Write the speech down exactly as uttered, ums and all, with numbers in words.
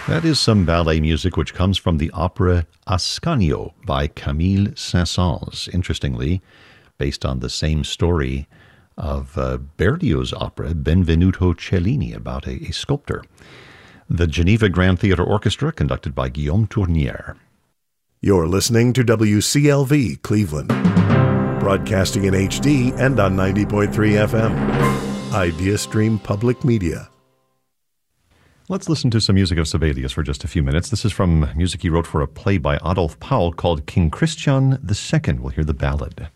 That is some ballet music which comes from the opera Ascanio by Camille Saint-Saëns. Interestingly, based on the same story of uh, Berlioz's opera Benvenuto Cellini about a, a sculptor. The Geneva Grand Theatre Orchestra, conducted by Guillaume Tournier. You're listening to W C L V Cleveland, broadcasting in H D and on ninety point three F M. IdeaStream Public Media. Let's listen to some music of Sibelius for just a few minutes. This is from music he wrote for a play by Adolf Paul called King Christian the Second. We'll hear the ballad.